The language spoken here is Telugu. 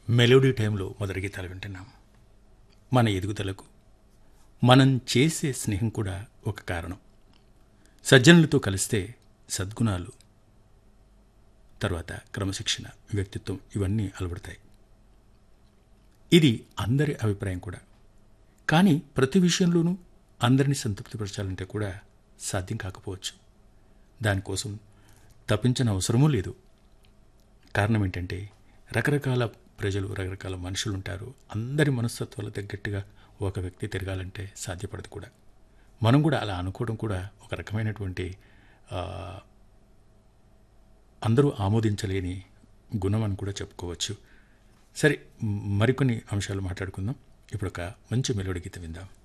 మెలోడీ టైంలో మొదటి గీతాలు వింటున్నాం. మన ఎదుగుదలకు మనం చేసే స్నేహం కూడా ఒక కారణం. సజ్జనులతో కలిస్తే సద్గుణాలు, తర్వాత క్రమశిక్షణ, వ్యక్తిత్వం ఇవన్నీ అలవడతాయి. ఇది అందరి అభిప్రాయం కూడా. కానీ ప్రతి విషయంలోనూ అందరినీ సంతృప్తిపరచాలంటే కూడా సాధ్యం కాకపోవచ్చు. దానికోసం తప్పించిన అవసరమూ లేదు. కారణం ఏంటంటే రకరకాల ప్రజలు, రకరకాల మనుషులు ఉంటారు. అందరి మనస్తత్వాలకు తగ్గట్టుగా ఒక వ్యక్తి తిరగాలంటే సాధ్యపడదు కూడా. మనం కూడా అలా అనుకోవడం కూడా ఒక రకమైనటువంటి అందరూ ఆమోదించలేని గుణం అని కూడా చెప్పుకోవచ్చు. సరే, మరికొన్ని అంశాలు మాట్లాడుకుందాం. ఇప్పుడు ఒక మంచి మెలోడీ గీతం విందాం.